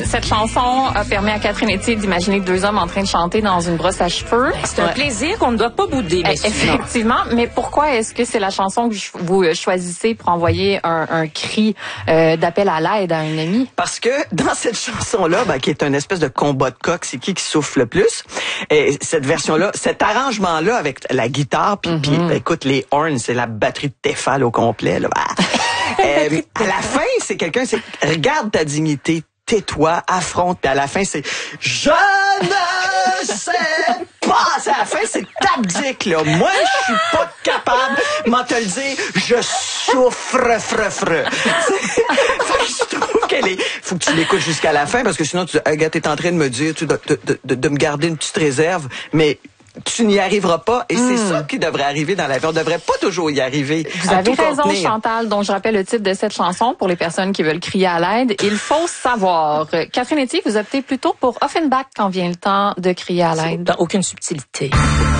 Cette chanson a permis à Catherine Etier d'imaginer deux hommes en train de chanter dans une brosse à cheveux. C'est un plaisir qu'on ne doit pas bouder. Effectivement, mais pourquoi est-ce que c'est la chanson que vous choisissez pour envoyer un cri d'appel à l'aide à un ami? Parce que dans cette chanson-là, qui est une espèce de combat de coq, c'est qui souffle le plus? Et cette version-là, cet arrangement-là avec la guitare, puis écoute, les horns, c'est la batterie de Tefal au complet. Là. À la fin, c'est regarde ta dignité, tais-toi, affronte. Puis à la fin, c'est je ne sais pas. À la fin, c'est tabdique, là. Moi, je suis pas capable, m'en te le dire, je souffre, je trouve faut que tu l'écoutes jusqu'à la fin, parce que sinon, Agathe est en train de me dire de me garder une petite réserve, mais tu n'y arriveras pas, et c'est ça qui devrait arriver dans la vie. On devrait pas toujours y arriver. Vous avez raison, Chantal. Donc, je rappelle le titre de cette chanson pour les personnes qui veulent crier à l'aide. Il faut savoir. Catherine Etier, vous optez plutôt pour Offenbach quand vient le temps de crier à l'aide. Dans aucune subtilité.